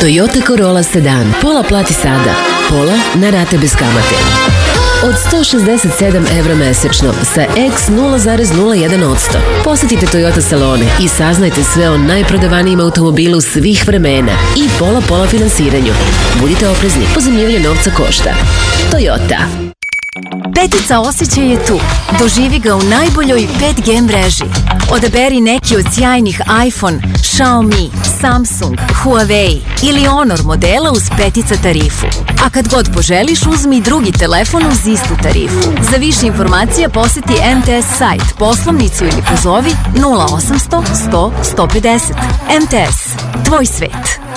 Toyota Corolla Sedan. Pola plati sada, pola na rate bez kamate. Od 167 evra mesečno sa X 0,01%. Posetite Toyota salone i saznajte sve o najprodavanijim automobilu svih vremena i pola finansiranju. Budite oprezni, pozajmljivanje novca košta. Toyota. Petica osjećaj je tu. Doživi ga u najboljoj 5G mreži. Odaberi neki od sjajnih iPhone, Xiaomi, Samsung, Huawei ili Honor modela uz petica tarifu. A kad god poželiš, uzmi drugi telefon uz istu tarifu. Za više informacija poseti MTS sajt, poslovnicu ili pozovi 0800 100 150. MTS. Tvoj svet.